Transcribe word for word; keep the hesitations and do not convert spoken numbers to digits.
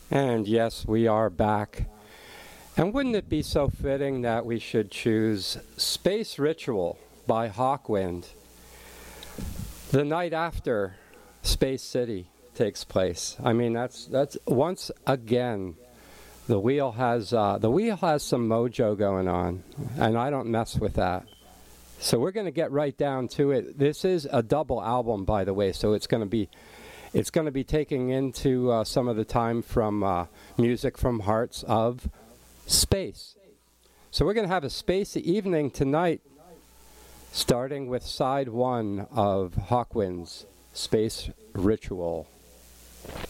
And yes, we are back. And wouldn't it be so fitting that we should choose Space Ritual by Hawkwind the night after Space City takes place? I mean, that's that's once again the wheel has uh, the wheel has some mojo going on, and I don't mess with that. So we're going to get right down to it. This is a double album, by the way, so it's going to be it's going to be taking into uh, some of the time from uh, music from Hearts of Space. So we're going to have a spacey evening tonight, starting with side one of Hawkwind's Space Ritual.